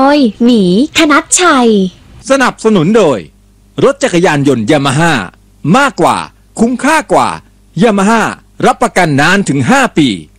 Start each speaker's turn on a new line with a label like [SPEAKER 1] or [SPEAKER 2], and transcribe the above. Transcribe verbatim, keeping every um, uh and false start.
[SPEAKER 1] ยหมีธนัชชัย
[SPEAKER 2] สนับสนุนโดยรถจักรยานยนต์ยามาฮ่ามากกว่าคุ้มค่ากว่ายามาฮ่ารับประกันนานถึงห้าปี